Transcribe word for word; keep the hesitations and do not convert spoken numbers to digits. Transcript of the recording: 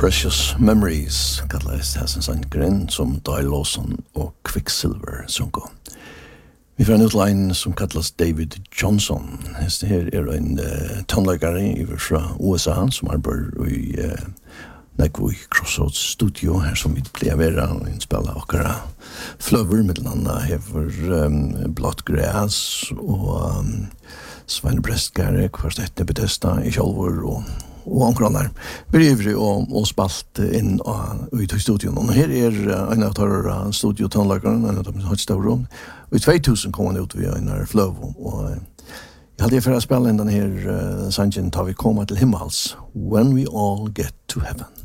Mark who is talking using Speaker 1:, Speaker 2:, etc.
Speaker 1: Precious Memories, kallades det här som sangren som Dial Lawson och Quicksilver sunko. Vi får en utline som kallas David Johnson. Det här är en uh, tonläggare från U S A som arbetar i uh, Nekvoi Crossroads Studio här som vi blev och inspela åkara flöver med andra hever um, Blått Gräs och um, Svein Brestgare, kvarstett Bethesda i Kjolvor og og omkrannar. Vi er ivrig og, og spalt inn ut i studion. Og her er en av tar studiotånlageren, en av dem har et større rom. Og i två tusen kom han ut via en av Fløvo. Og jeg hadde for å spille inn den her uh, sangen tar vi komma til himmels. When we all get to heaven.